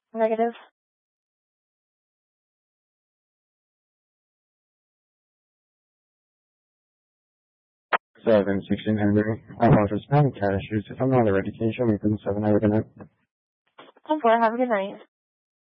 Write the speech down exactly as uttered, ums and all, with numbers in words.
Negative. seven sixteen Henry. I'm out of Spanish cash. If I'm not on the medication, within seven hours. ten four. Have a good night.